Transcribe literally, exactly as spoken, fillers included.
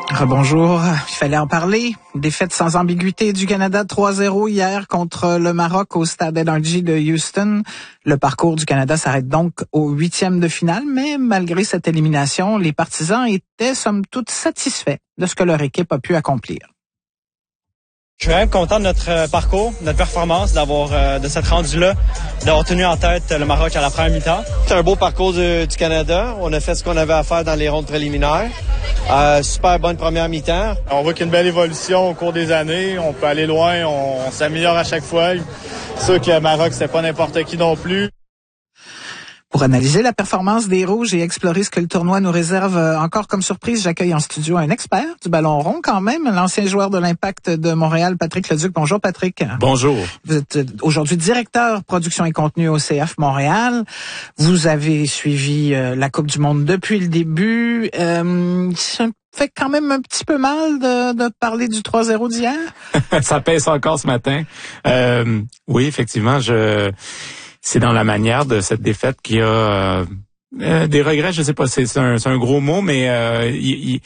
Rebonjour. Il fallait en parler. Défaite sans ambiguïté du Canada trois zéro hier contre le Maroc au stade N R G de Houston. Le parcours du Canada s'arrête donc au huitième de finale, mais malgré cette élimination, les partisans étaient somme toute satisfaits de ce que leur équipe a pu accomplir. Je suis vraiment content de notre parcours, de notre performance, d'avoir euh, de s'être rendu là, d'avoir tenu en tête le Maroc à la première mi-temps. C'est un beau parcours du, du Canada. On a fait ce qu'on avait à faire dans les rondes préliminaires. Euh, super bonne première mi-temps. On voit qu'il y a une belle évolution au cours des années. On peut aller loin, on, on s'améliore à chaque fois. C'est sûr que le Maroc, c'est pas n'importe qui non plus. Pour analyser la performance des Rouges et explorer ce que le tournoi nous réserve encore comme surprise, j'accueille en studio un expert du ballon rond quand même, l'ancien joueur de l'Impact de Montréal, Patrick Leduc. Bonjour Patrick. Bonjour. Vous êtes aujourd'hui directeur production et contenu au C F Montréal. Vous avez suivi euh, la Coupe du Monde depuis le début. Euh, ça fait quand même un petit peu mal de, de parler du trois zéro d'hier. Ça pèse encore ce matin. Euh, oui, effectivement, je... c'est dans la manière de cette défaite qu'il y a euh, euh, des regrets. Je sais pas, c'est, c'est, un, c'est un gros mot, mais euh, il, il,